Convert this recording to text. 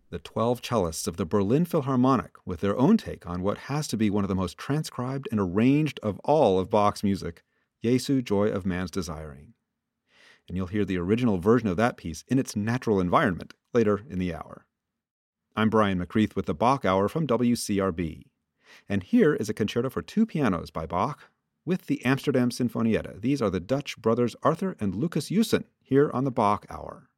the 12 cellists of the Berlin Philharmonic with their own take on what has to be one of the most transcribed and arranged of all of Bach's music, Jesu, Joy of Man's Desiring. And you'll hear the original version of that piece in its natural environment later in the hour. I'm Brian McCreath with the Bach Hour from WCRB. And here is a concerto for two pianos by Bach with the Amsterdam Sinfonietta. These are the Dutch brothers Arthur and Lucas Jussen here on the Bach Hour.